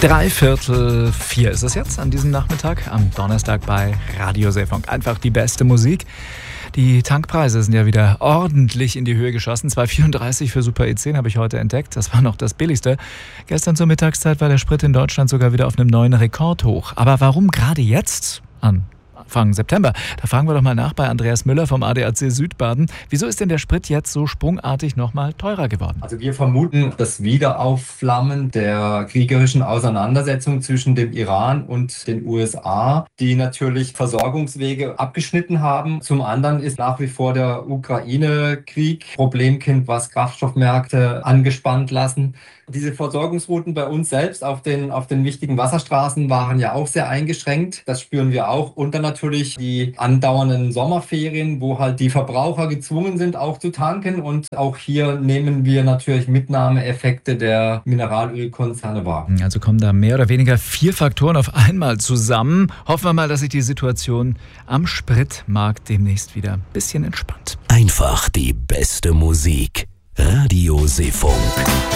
3:45 ist es jetzt an diesem Nachmittag, am Donnerstag bei Radio Seefunk. Einfach die beste Musik. Die Tankpreise sind ja wieder ordentlich in die Höhe geschossen. 2,34 für Super E10 habe ich heute entdeckt. Das war noch das billigste. Gestern zur Mittagszeit war der Sprit in Deutschland sogar wieder auf einem neuen Rekordhoch. Aber warum gerade jetzt? Anfang September. Da fragen wir doch mal nach bei Andreas Müller vom ADAC Südbaden. Wieso ist denn der Sprit jetzt so sprungartig nochmal teurer geworden? Also wir vermuten das Wiederaufflammen der kriegerischen Auseinandersetzung zwischen dem Iran und den USA, die natürlich Versorgungswege abgeschnitten haben. Zum anderen ist nach wie vor der Ukraine-Krieg Problemkind, was Kraftstoffmärkte angespannt lassen. Diese Versorgungsrouten bei uns selbst auf den wichtigen Wasserstraßen waren ja auch sehr eingeschränkt. Das spüren wir auch. Und dann natürlich die andauernden Sommerferien, wo halt die Verbraucher gezwungen sind, auch zu tanken. Und auch hier nehmen wir natürlich Mitnahmeeffekte der Mineralölkonzerne wahr. Also kommen da mehr oder weniger 4 Faktoren auf einmal zusammen. Hoffen wir mal, dass sich die Situation am Spritmarkt demnächst wieder ein bisschen entspannt. Einfach die beste Musik. Radio Seefunk.